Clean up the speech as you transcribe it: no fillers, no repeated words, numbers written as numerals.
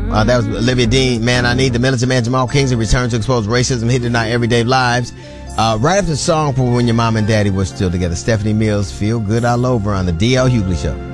That was Olivia Dean, Man I Need. The Militant Man Jamal Kingsley returned to expose racism hidden in our everyday lives. Right after the song for When Your Mom and Daddy Were Still Together. Stephanie Mills, Feel Good All Over on the D.L. Hughley Show.